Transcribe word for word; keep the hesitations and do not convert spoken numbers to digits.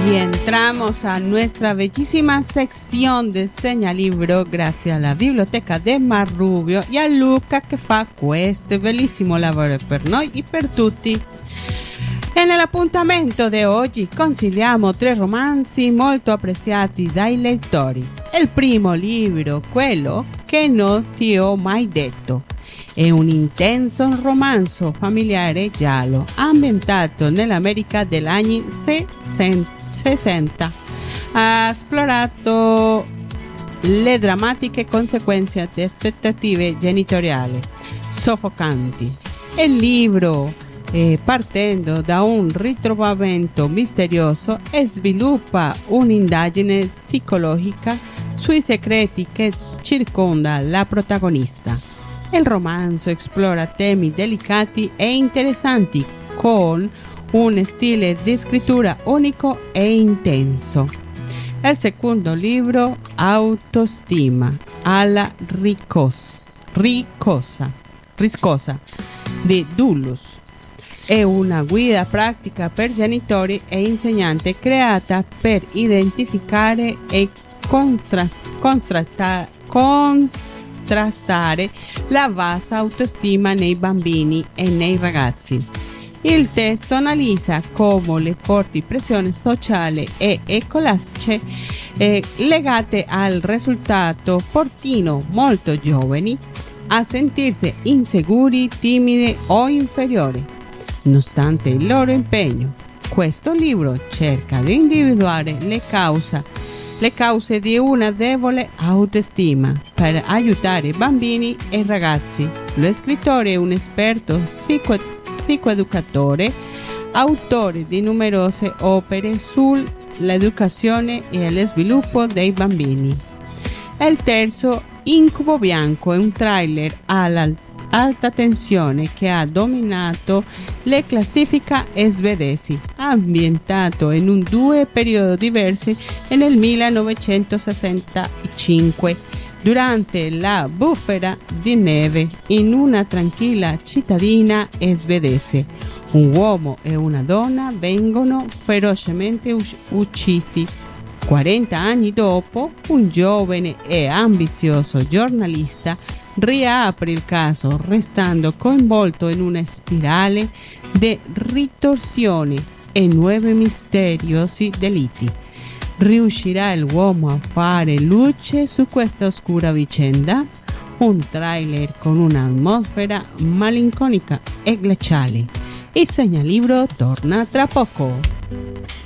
Y entramos a nuestra bellísima sección de Señalibro gracias a la Biblioteca de Marrubio e a Luca che fa questo bellissimo lavoro per noi e per tutti. E nell'appuntamento di oggi consigliamo tre romanzi molto apprezzati dai lettori. Il primo libro, quello che non ti ho mai detto, è un intenso romanzo familiare giallo ambientato nell'America degli anni sessanta. Ha esplorato le drammatiche conseguenze di aspettative genitoriali soffocanti. Il libro, eh, partendo da un ritrovamento misterioso, sviluppa un'indagine psicologica sui segreti che circonda la protagonista. Il romanzo esplora temi delicati e interessanti con un stile di scrittura unico e intenso. Il secondo libro, Autostima alla ricos- ricosa, riscosa di Dulus, è una guida pratica per genitori e insegnanti creata per identificare e constra- constrata- contrastare la bassa autostima nei bambini e nei ragazzi. Il testo analizza come le forti pressioni sociali e scolastiche eh, legate al risultato portino molto giovani a sentirsi insicuri, timidi o inferiori. Nonostante il loro impegno, questo libro cerca di individuare le cause, le cause di una debole autostima per aiutare i bambini e i ragazzi. Lo scrittore è un esperto psico- psicoeducatore, autore di numerose opere sull'educazione e lo sviluppo dei bambini. Il terzo, Incubo Bianco, è un thriller all'alta tensione che ha dominato le classifiche svedesi, ambientato in un due periodi diversi nel millenovecentosessantacinque, durante la bufera di neve in una tranquilla cittadina svedese. Un uomo e una donna vengono ferocemente uccisi. quaranta anni dopo, un giovane e ambizioso giornalista riapre il caso, restando coinvolto in una spirale di ritorsioni e nuovi misteriosi delitti. Riuscirà l'uomo a fare luce su questa oscura vicenda? Un trailer con un'atmosfera malinconica e glaciale. Il Segnalibro torna tra poco.